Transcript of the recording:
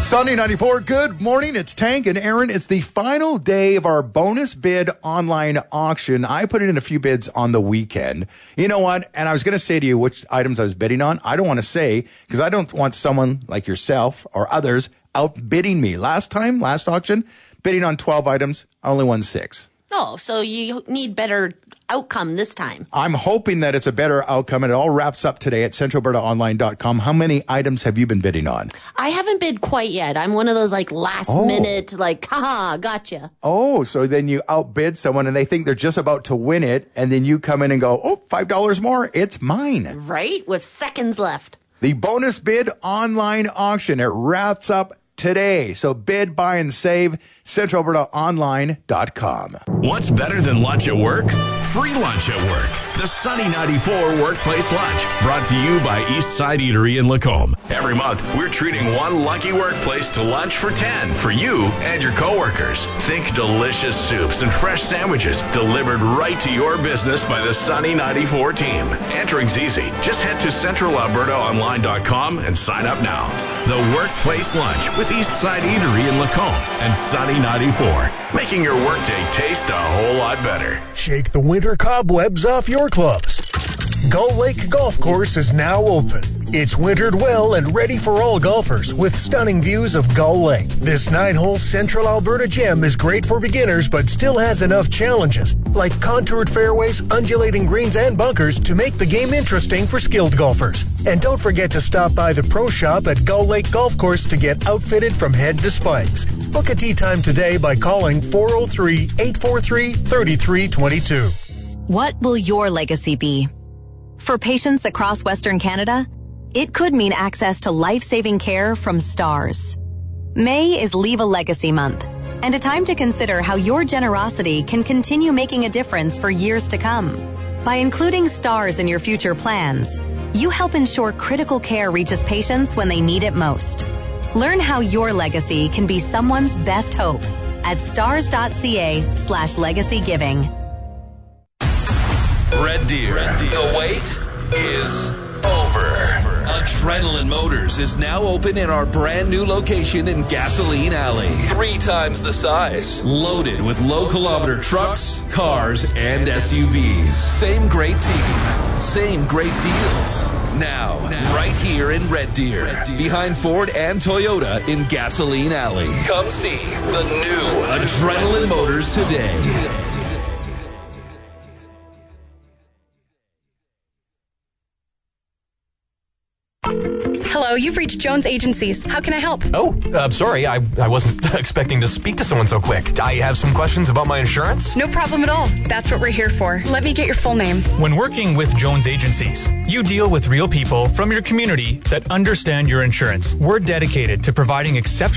Sunday 94, good morning. It's Tank and Aaron. It's the final day of our bonus bid online auction. I put in a few bids on the weekend. You know what? And I was going to say to you which items I was bidding on. I don't want to say because I don't want someone like yourself or others outbidding me. Last auction, bidding on 12 items, I only won 6. Oh, so you need better outcome this time. I'm hoping that it's a better outcome, and it all wraps up today at centralbertaonline.com. How many items have you been bidding on? I haven't bid quite yet. I'm one of those last minute, haha, gotcha. Oh, so then you outbid someone and they think they're just about to win it, and then you come in and go, $5 more, it's mine. Right, with seconds left. The bonus bid online auction, it wraps up today. So bid, buy, and save, centralbertaonline.com. What's better than lunch at work? Free lunch at work. The Sunny 94 Workplace Lunch, brought to you by Eastside Eatery in Lacombe. Every month, we're treating one lucky workplace to lunch for 10 for you and your coworkers. Think delicious soups and fresh sandwiches delivered right to your business by the Sunny 94 team. Entering's easy. Just head to centralbertaonline.com and sign up now. The Workplace Lunch with Eastside Eatery in Lacombe and Sunny 94, making your workday taste a whole lot better. Shake the winter cobwebs off your clubs. Gull Lake Golf Course is now open. It's wintered well and ready for all golfers with stunning views of Gull Lake. This 9-hole Central Alberta gem is great for beginners but still has enough challenges, like contoured fairways, undulating greens, and bunkers to make the game interesting for skilled golfers. And don't forget to stop by the Pro Shop at Gull Lake Golf Course to get outfitted from head to spikes. Book a tee time today by calling 403-843-3322. What will your legacy be? For patients across Western Canada, it could mean access to life-saving care from STARS. May is Leave a Legacy Month, and a time to consider how your generosity can continue making a difference for years to come. By including STARS in your future plans, you help ensure critical care reaches patients when they need it most. Learn how your legacy can be someone's best hope at stars.ca/legacygiving. Red Deer. The wait is over. Adrenaline Motors is now open in our brand new location in Gasoline Alley. 3 times the size. Loaded with low kilometer trucks, cars, and SUVs. Same great team. Same great deals. Now, right here in Red Deer. Behind Ford and Toyota in Gasoline Alley. Come see the new Adrenaline Motors today. Hello, you've reached Jones Agencies. How can I help? Sorry, I wasn't expecting to speak to someone so quick. I have some questions about my insurance. No problem at all. That's what we're here for. Let me get your full name. When working with Jones Agencies, you deal with real people from your community that understand your insurance. We're dedicated to providing exceptional